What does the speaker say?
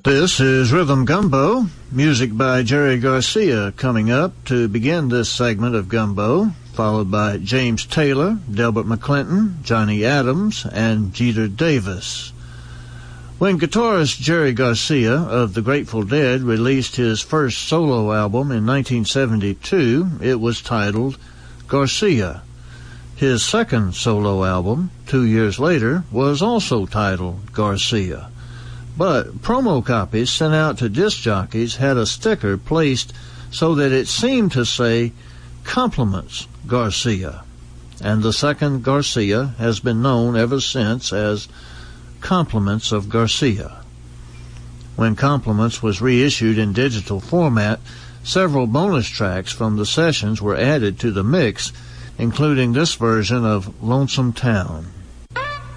This is Rhythm Gumbo, music by Jerry Garcia coming up to begin this segment of Gumbo, followed by James Taylor, Delbert McClinton, Johnny Adams, and Jeter Davis. When guitarist Jerry Garcia of the Grateful Dead released his first solo album in 1972, it was titled Garcia. His second solo album, 2 years later, was also titled Garcia. But promo copies sent out to disc jockeys had a sticker placed so that it seemed to say Compliments Garcia. And the second Garcia has been known ever since as Compliments of Garcia. When Compliments was reissued in digital format, several bonus tracks from the sessions were added to the mix, including this version of Lonesome Town.